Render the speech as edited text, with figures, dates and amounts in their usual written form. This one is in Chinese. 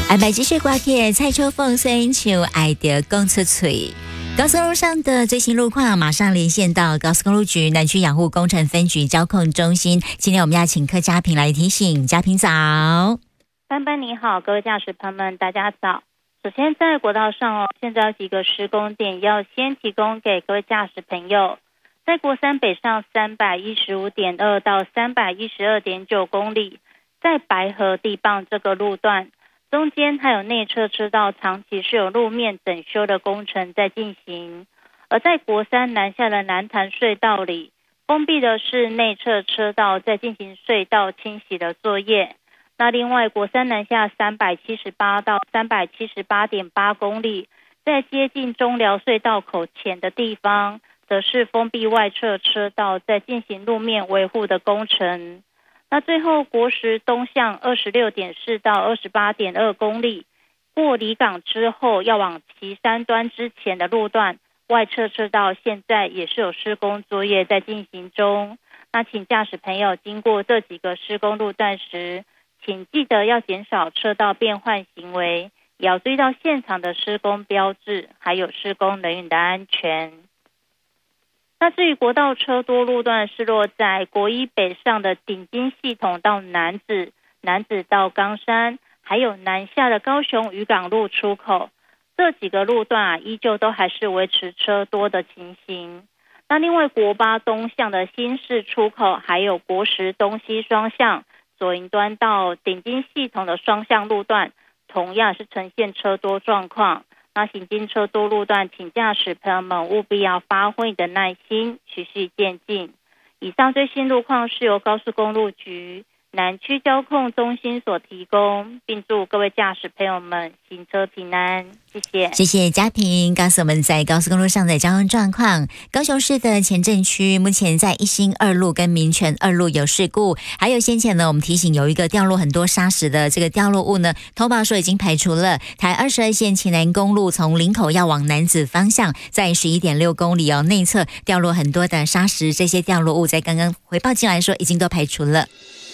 安排继续挂起蔡秋凤虽像爱得讲出嘴。高速公路上的最新路况，马上连线到高速公路局南区养护工程分局交控中心。今天我们要请柯嘉平来提醒，嘉平早。 班你好，各位驾驶朋友们，大家早。首先在国道上现在有几个施工点要先提供给各位驾驶朋友。在国三北上315.2到312.9公里，在白河地磅这个路段中间还有内侧车道长期是有路面整修的工程在进行，而在国三南下的南潭隧道里，封闭的是内侧车道在进行隧道清洗的作业。那另外国三南下378到378.8公里，在接近中寮隧道口前的地方，则是封闭外侧车道在进行路面维护的工程。那最后国十东向26.4到28.2公里，过离港之后要往旗山端之前的路段，外侧车道现在也是有施工作业在进行中。那请驾驶朋友经过这几个施工路段时，请记得要减少车道变换行为，也要注意到现场的施工标志，还有施工人员的安全。那至于国道车多路段是落在国一北上的顶金系统到楠梓到冈山，还有南下的高雄渔港路出口，这几个路段依旧都还是维持车多的情形。那另外国八东向的新市出口，还有国十东西双向左营端到顶金系统的双向路段，同样是呈现车多状况。那行经车多路段，请驾驶朋友们务必要发挥你的耐心，循序渐进。以上最新路况是由高速公路局南区交控中心所提供，并祝各位驾驶朋友们行车平安，谢谢。 谢谢嘉平告诉我们在高速公路上的交通状况。高雄市的前镇区目前在一心二路跟民权二路有事故，还有先前呢我们提醒有一个掉落很多砂石的这个掉落物呢，通报说已经排除了。台22线旗南公路从林口要往楠梓方向，在11.6公里内侧掉落很多的砂石，这些掉落物在刚刚回报进来说已经都排除了。